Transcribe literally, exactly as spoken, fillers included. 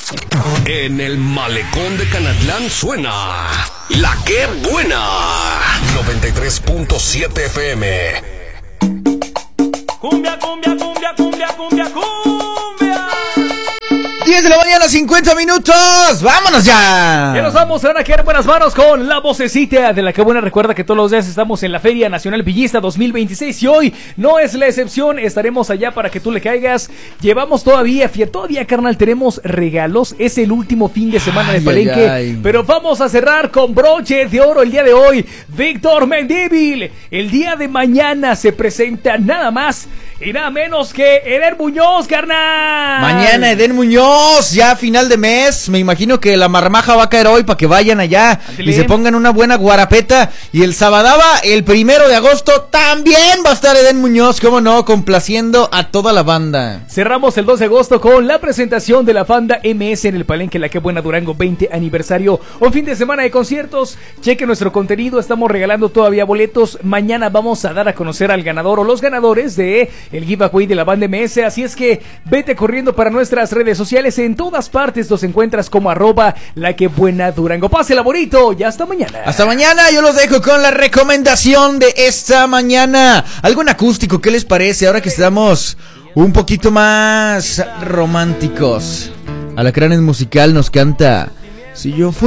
En el malecón de Canatlán suena La Que Buena. noventa y tres punto siete F M. Cumbia, cumbia, cumbia, cumbia, cumbia, cumbia. diez de la mañana, cincuenta minutos. ¡Vámonos ya! Ya nos vamos, se van a quedar buenas manos con la vocecita de La Que Buena. Recuerda que todos los días estamos en la Feria Nacional Villista dos mil veintiséis y hoy no es la excepción. Estaremos allá para que tú le caigas. Llevamos todavía, fíjate, todavía, carnal, tenemos regalos. Es el último fin de semana de Palenque, ay, ay. Pero vamos a cerrar con broche de oro el día de hoy. Víctor Mendívil. El día de mañana se presenta nada más y nada menos que Eden Muñoz, carnal. Mañana Eden Muñoz, ya final de mes. Me imagino que la marmaja va a caer hoy para que vayan allá Andale. y se pongan una buena guarapeta. Y el sabadaba, el primero de agosto, también va a estar Eden Muñoz, cómo no, complaciendo a toda la banda. Cerramos el dos de agosto con la presentación de la banda M S en el Palenque La Que Buena Durango veinte aniversario. Un fin de semana de conciertos. Cheque nuestro contenido, estamos regalando todavía boletos. Mañana vamos a dar a conocer al ganador o los ganadores de el giveaway de la banda M S, así es que vete corriendo para nuestras redes sociales. En todas partes los encuentras como arroba La Que Buena Durango. Pásela bonito y hasta mañana. Hasta mañana, yo los dejo con la recomendación de esta mañana. Algo en acústico, ¿qué les parece? Ahora que estamos un poquito más románticos. Alacranes Musical nos canta Si yo fuera